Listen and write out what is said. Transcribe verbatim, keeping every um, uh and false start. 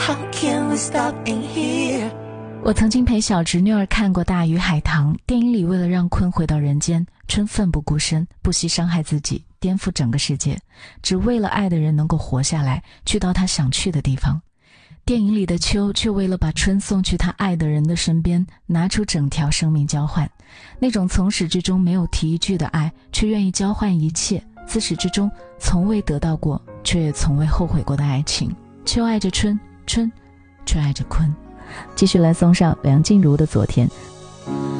How can we stop in here？ 我曾经陪小侄女儿看过《大鱼海棠》，电影里为了让鲲回到人间，春奋不顾身，不惜伤害自己，颠覆整个世界，只为了爱的人能够活下来，去到他想去的地方。电影里的秋却为了把春送去他爱的人的身边，拿出整条生命交换，那种从始至终没有提一句的爱，却愿意交换一切，自始至终从未得到过，却也从未后悔过的爱情。秋爱着春，春却爱着鲲。继续来送上梁静茹的《昨天》。